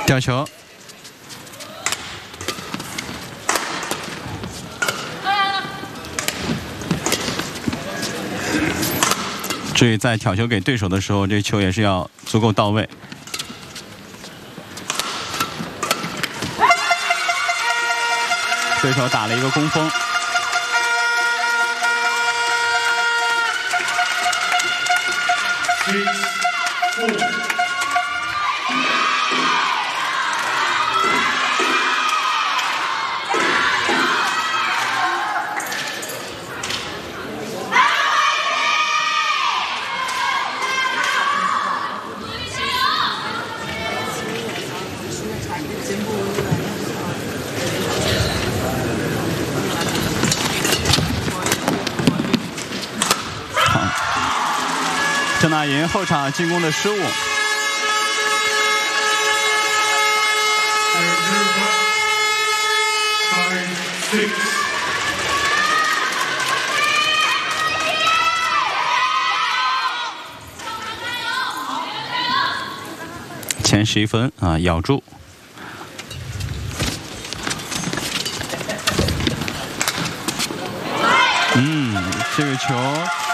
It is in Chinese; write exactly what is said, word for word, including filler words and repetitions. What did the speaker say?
吊球。 注意，在挑球给对手的时候，这球也是要足够到位。对手打了一个攻锋。郑大银后场进攻的失误。前十一分啊，咬住。嗯，这个球。